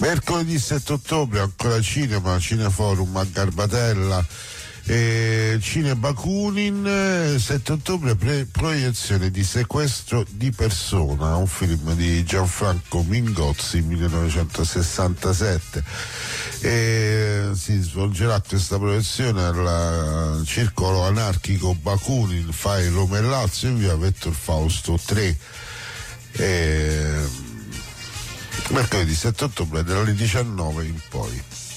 Mercoledì 7 ottobre ancora cinema, Cineforum a Garbatella, Cine Bakunin. 7 ottobre proiezione di Sequestro di persona, un film di Gianfranco Mingozzi, 1967. Si svolgerà questa proiezione al circolo anarchico Bakunin, Fai Roma e Lazio, in via Vettor Fausto 3. Mercoledì 7 ottobre dalle 19 in poi.